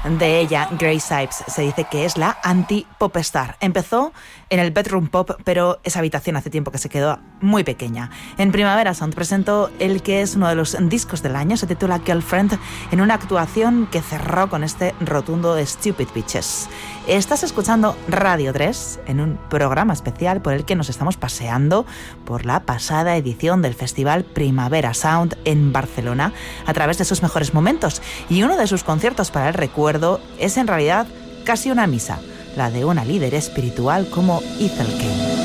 De ella, Grace Sipes se dice que es la anti-popstar. Empezó en el bedroom pop, pero esa habitación hace tiempo que se quedó muy pequeña. En Primavera Sound presentó el que es uno de los discos del año, se titula Girlfriend, en una actuación que cerró con este rotundo Stupid Bitches. Estás escuchando Radio 3 en un programa especial por el que nos estamos paseando por la pasada edición del Festival Primavera Sound en Barcelona a través de sus mejores momentos, y uno de sus conciertos para el recuerdo es en realidad casi una misa, la de una líder espiritual como Ethel Cain.